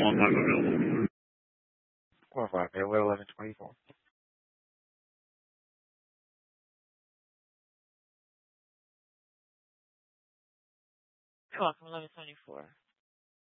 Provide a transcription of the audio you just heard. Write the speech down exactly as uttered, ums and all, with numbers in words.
long time available. Four five available at eleven twenty four. You're welcome, eleven twenty four.